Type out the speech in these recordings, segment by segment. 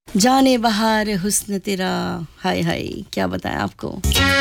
जाने बहार हुस्न तेरा, हाय हाय क्या बताएं आपको।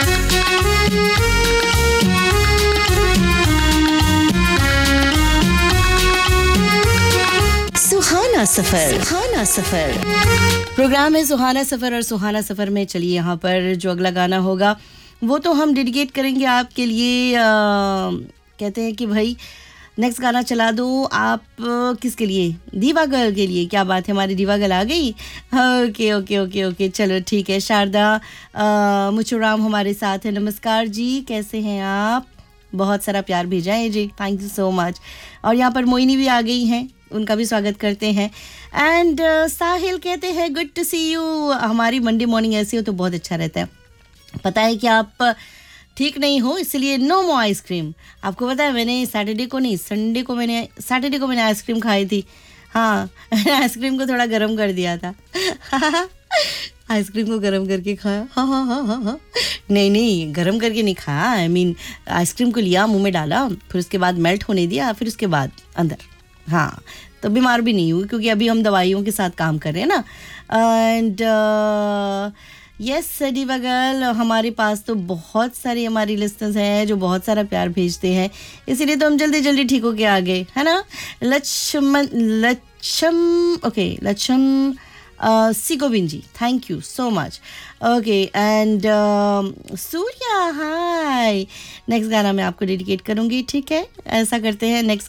सुहाना सफर, सुहाना सफर प्रोग्राम है सुहाना सफर, और सुहाना सफर में चलिए यहाँ पर जो अगला गाना होगा वो तो हम डेडिकेट करेंगे आपके लिए। कहते हैं कि भाई नेक्स्ट गाना चला दो आप। किसके लिए? दीवा गर्ल के लिए। क्या बात है, हमारी दीवा गर्ल आ गई। ओके ओके ओके ओके चलो ठीक है। शारदा मुचुराम हमारे साथ है। नमस्कार जी, कैसे हैं आप? बहुत सारा प्यार भेजा है जी, थैंक यू सो मच। और यहाँ पर मोइनी भी आ गई हैं, उनका भी स्वागत करते हैं। एंड साहिल कहते हैं गुड टू सी यू। हमारी मंडे मॉर्निंग ऐसी हो तो बहुत अच्छा रहता है। पता है कि आप ठीक नहीं हो, इसलिए नो मोर आइसक्रीम। आपको पता है मैंने सैटरडे को मैंने आइसक्रीम खाई थी। हाँ आइसक्रीम को थोड़ा गर्म कर दिया था आइसक्रीम को गर्म करके खाया। हाँ हाँ हाँ हाँ हाँ नहीं गर्म करके नहीं खाया। आई मीन आइसक्रीम को लिया, मुंह में डाला, फिर उसके बाद मेल्ट होने दिया, फिर उसके बाद अंदर। हाँ तो बीमार भी नहीं हुई क्योंकि अभी हम दवाइयों के साथ काम कर रहे हैं ना। एंड यस दीवा गर्ल, हमारे पास तो बहुत सारी हमारी लिस्टर्स हैं जो बहुत सारा प्यार भेजते हैं, इसीलिए तो हम जल्दी जल्दी ठीक होके आ गए, है ना। लक्ष्म सिगोबिन जी, thank you so much. Okay and Surya hi. Next गाना मैं आपको डेडिकेट करूँगी, ठीक है? ऐसा करते हैं नेक्स्ट